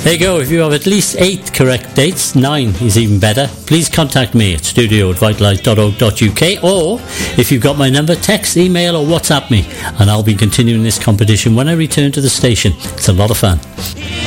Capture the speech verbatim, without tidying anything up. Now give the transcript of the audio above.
There you go. If you have at least eight correct dates, nine is even better, please contact me at studio at vitalize dot org dot U K, or if you've got my number, text, email or WhatsApp me, and I'll be continuing this competition when I return to the station. It's a lot of fun.